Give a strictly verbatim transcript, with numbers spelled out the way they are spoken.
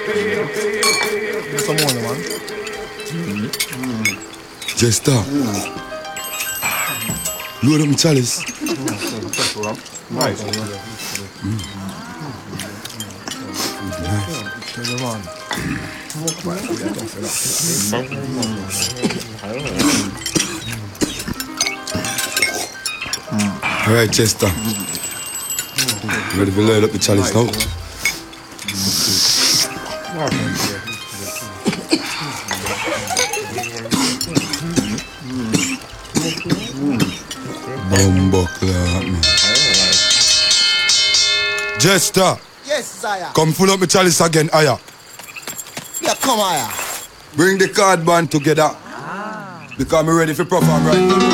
Some more, man. Just stop. Load up my chalice. Nice. All right, Chester. Ready to load up the chalice now? Bumbuckler, man. Jester, Yes, sire. come full up my chalice again, Aya. Yeah, come here. Bring the card band together. Because I'm ready for perform right now.